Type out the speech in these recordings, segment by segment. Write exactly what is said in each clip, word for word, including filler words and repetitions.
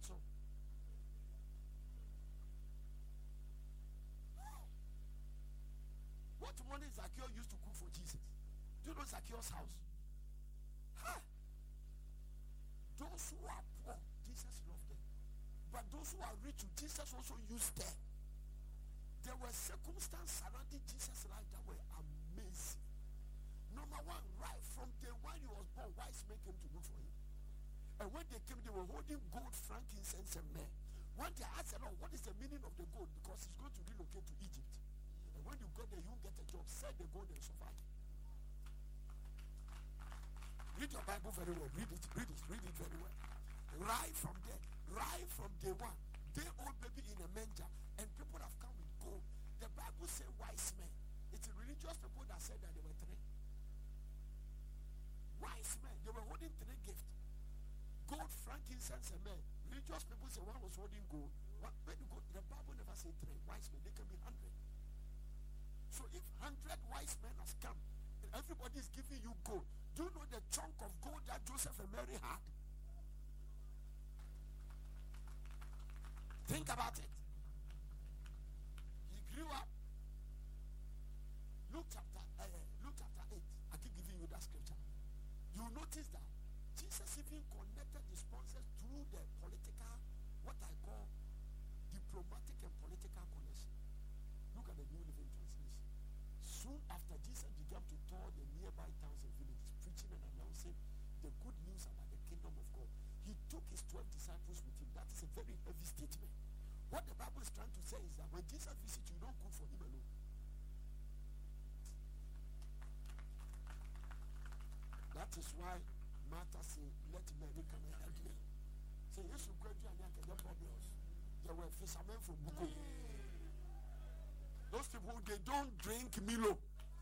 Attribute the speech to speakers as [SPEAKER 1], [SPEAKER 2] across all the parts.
[SPEAKER 1] That's all. What money Zacchaeus used to cook for Jesus? Do you know Zacchaeus' house? Huh? Those who are poor, Jesus loved them. But those who are rich, Jesus also used them. There were circumstances surrounding Jesus' life that were amazing. Number one, right from day one he was born, wise men came to look for him. And when they came, they were holding gold, frankincense, and myrrh. When they asked the Lord, what is the meaning of the gold? Because he's going to relocate to Egypt. And when you go there, you won't get a job. Sell the gold and survive. Read your Bible very well. Read it, read it, read it very well. Right from there, right from day one, day old baby in a manger, and people have come with gold. The Bible says wise men. It's religious people that said that there were three. Wise men, they were holding three gifts. Gold, frankincense, and myrrh. Religious people say one was holding gold. One, when you go, the Bible never says three. Wise men, they can be hundred. So if hundred wise men has come, and everybody is giving you gold, do you know the chunk of gold that Joseph and Mary had? Think about it. He grew up. Luke chapter, uh, Luke chapter eight. I keep giving you that scripture. You notice that Jesus even connected the sponsors through the political, what I call diplomatic and political connection. Look at the New Living Translation. Soon after Jesus began to tour the nearby towns and villages, preaching and announcing the good news about the kingdom of God, he took his twelve disciples with him. That is a very heavy statement. What the Bible is trying to say is that when Jesus visits you, don't cook for him alone. That is why Martha said, let Mary come and help me. Say, yes, you could do any problems. There were fishermen from Buko. Those people, they don't drink Milo.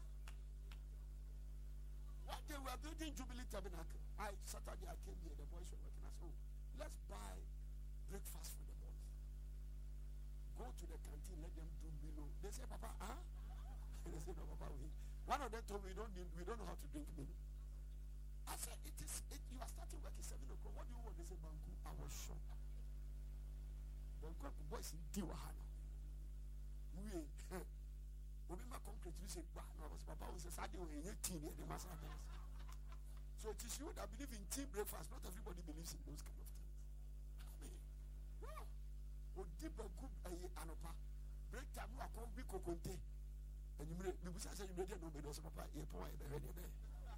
[SPEAKER 1] What they were building Jubilee Tabernacle. I Saturday I came here, the boys were working. I said, oh, let's buy breakfast for the boys. Go to the canteen, let them do Milo. They say, Papa, huh? They say, no, Papa, we. One of them told me, we don't need, we don't know how to drink Milo. I said, it is, it, you are starting work at seven o'clock. What do you want? They say, Banku. I was shocked. Banku, the boys in Diwahana. We, we be my concrete. We say, wow, no, I was Papa. We say, Saturday, we need tea near the master. So it is you that believe in tea breakfast. Not everybody believes in those kind of things. I mean, wow. We dip a good anopa. Break time, we are called Biko Conte. And you may be saying, you may not know, but also, Papa, you're poor, you're ready there.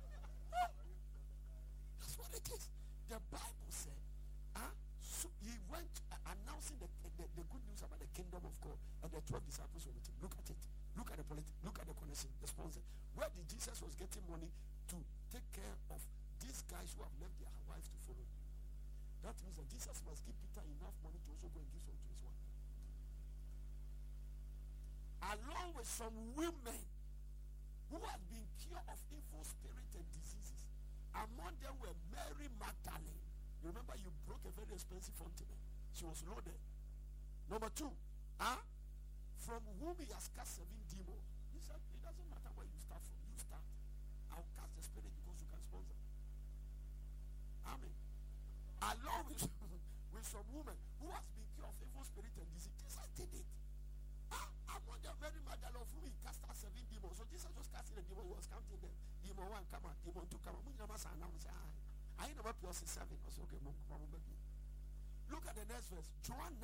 [SPEAKER 1] That's what it is. The Bible said, huh? So he went uh, announcing the, the, the good news about the kingdom of God, and the twelve disciples were with him. Look at it. Look at the politi- Look at the connection, the sponsor. Where did Jesus was getting money to take care of these guys who have left their wives to follow? That means that Jesus must give Peter enough money to also go and give some to his wife. Along with some women who had been cured of evil spirit and diseases. Among them were Mary Magdalene. You remember you broke a very expensive fountain. She was loaded. Number two, huh? From whom he has cast seven demons. He said, it doesn't matter where you start from. You start. I'll cast the spirit because you can sponsor. Amen. Along with, with some woman who has been cured of evil spirit and disease. Jesus did it. Ah, among them Mary Magdalene, of whom he cast out seven demons. So Jesus was casting the demons. He was counting them. Demon one come out, demon two come out. I ain't never plus seven. Okay, look at the next verse. John